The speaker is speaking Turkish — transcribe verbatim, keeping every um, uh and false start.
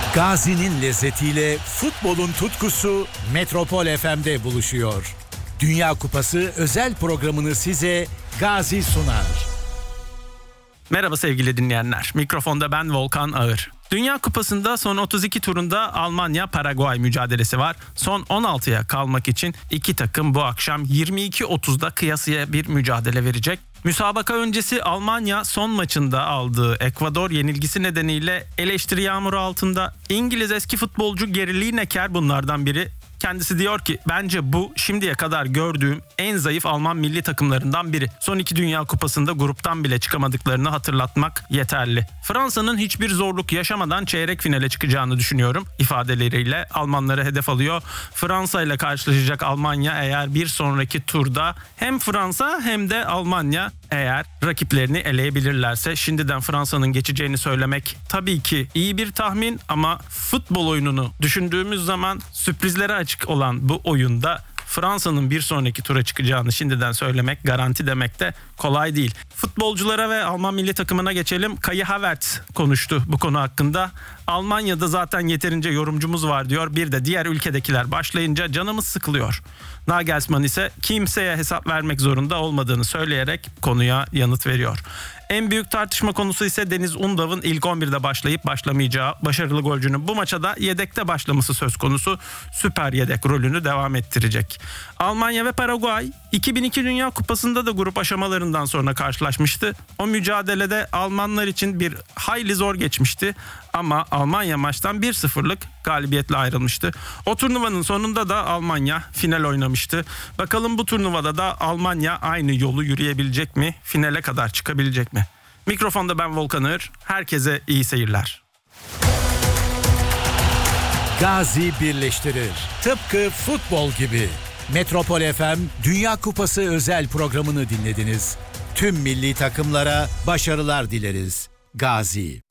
Gazi'nin lezzetiyle futbolun tutkusu Metropol F M'de buluşuyor. Dünya Kupası özel programını size Gazi sunar. Merhaba sevgili dinleyenler. Mikrofonda ben Volkan Ağır. Dünya Kupası'nda son otuz iki turunda Almanya-Paraguay mücadelesi var. Son on altıya kalmak için iki takım bu akşam yirmi iki otuzda kıyasıya bir mücadele verecek. Müsabaka öncesi Almanya son maçında aldığı Ekvador yenilgisi nedeniyle eleştiri yağmuru altında. İngiliz eski futbolcu Gary Lineker bunlardan biri. Kendisi diyor ki bence bu şimdiye kadar gördüğüm en zayıf Alman milli takımlarından biri. Son iki Dünya Kupası'nda gruptan bile çıkamadıklarını hatırlatmak yeterli. Fransa'nın hiçbir zorluk yaşamadan çeyrek finale çıkacağını düşünüyorum ifadeleriyle Almanları hedef alıyor. Fransa ile karşılaşacak Almanya eğer bir sonraki turda hem Fransa hem de Almanya eğer rakiplerini eleyebilirlerse şimdiden Fransa'nın geçeceğini söylemek tabii ki iyi bir tahmin ama futbol oyununu düşündüğümüz zaman sürprizlere açık olan bu oyunda Fransa'nın bir sonraki tura çıkacağını şimdiden söylemek, garanti demek de kolay değil. Futbolculara ve Alman milli takımına geçelim. Kai Havertz konuştu bu konu hakkında. Almanya'da zaten yeterince yorumcumuz var diyor. Bir de diğer ülkedekiler başlayınca canımız sıkılıyor. Nagelsmann ise kimseye hesap vermek zorunda olmadığını söyleyerek konuya yanıt veriyor. En büyük tartışma konusu ise Deniz Undav'ın ilk on birde başlayıp başlamayacağı. Başarılı golcünün bu maça da yedekte başlaması söz konusu. Süper yedek rolünü devam ettirecek. Almanya ve Paraguay iki bin iki Dünya Kupası'nda da grup aşamalarından sonra karşılaşmıştı. O mücadelede Almanlar için bir hayli zor geçmişti. Ama Almanya maçtan bir sıfırlık galibiyetle ayrılmıştı. O turnuvanın sonunda da Almanya final oynamıştı. Bakalım bu turnuvada da Almanya aynı yolu yürüyebilecek mi? Finale kadar çıkabilecek mi? Mikrofonda ben Volkan Ağır. Herkese iyi seyirler. Gazi birleştirir. Tıpkı futbol gibi. Metropol F M Dünya Kupası özel programını dinlediniz. Tüm milli takımlara başarılar dileriz. Gazi.